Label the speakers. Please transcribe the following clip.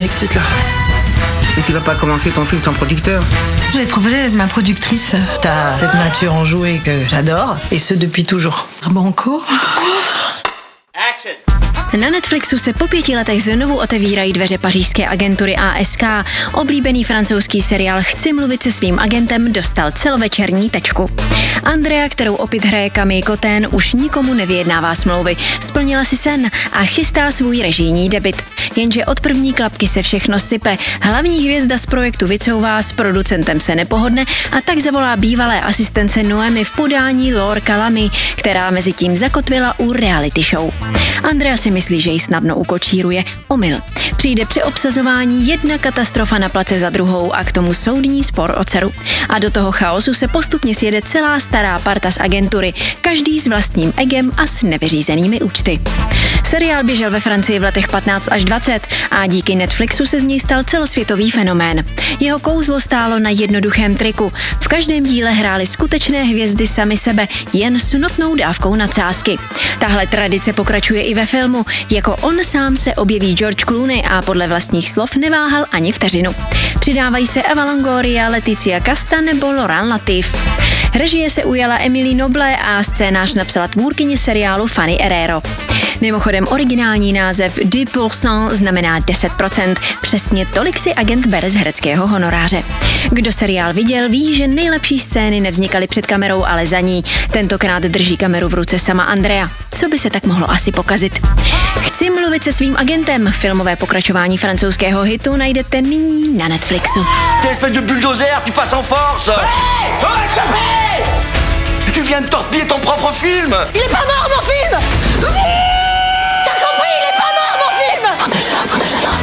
Speaker 1: m'excite là. Et tu vas pas commencer ton film sans producteur?
Speaker 2: Je vais te proposer d'être ma productrice.
Speaker 3: T'as cette nature enjouée que j'adore, et ce depuis toujours.
Speaker 2: Banco.
Speaker 4: Na Netflixu se po 5 letech znovu otevírají dveře pařížské agentury ASK. Oblíbený francouzský seriál Chci mluvit se svým agentem dostal celovečerní tečku. Andrea, kterou opět hraje Camille Cotin, už nikomu nevyjednává smlouvy. Splnila si sen a chystá svůj režijní debut. Jenže od první klapky se všechno sype. Hlavní hvězda z projektu vycouvá, s producentem se nepohodne a tak zavolá bývalé asistence Noemi v podání Laure Calamy, která mezi tím zakotvila u reality show. Andrea si myslí, že ji snadno ukočíruje. Omyl. Přijde při obsazování jedna katastrofa na place za druhou a k tomu soudní spor o dceru. A do toho chaosu se postupně sjede celá stará parta z agentury, každý s vlastním egem a s nevyřízenými účty. Seriál běžel ve Francii v letech 15 až 20 a díky Netflixu se z něj stal celosvětový fenomén. Jeho kouzlo stálo na jednoduchém triku. V každém díle hrály skutečné hvězdy sami sebe, jen s notnou dávkou nadsázky. Tahle tradice pokračuje i ve filmu. Jako on sám se objeví George Clooney a podle vlastních slov neváhal ani vteřinu. Přidávají se Eva Longoria, Leticia Casta nebo Laurent Latif. Režie se ujala Emilie Noble a scénář napsala tvůrkyně seriálu Fanny Herrero. Mimochodem originální název 10% znamená 10%. Přesně tolik si agent bere z hereckého honoráře. Kdo seriál viděl, ví, že nejlepší scény nevznikaly před kamerou, ale za ní. Tentokrát drží kameru v ruce sama Andrea. Co by se tak mohlo asi pokazit? Chci mluvit se svým agentem. Filmové pokračování francouzského hitu najdete nyní na Netflixu.
Speaker 5: T'es espèce de bulldozer, tu passes en force. Hey! Oh, échappé! Tu viens de torpiller ton propre film.
Speaker 3: Il est pas mort, mon film!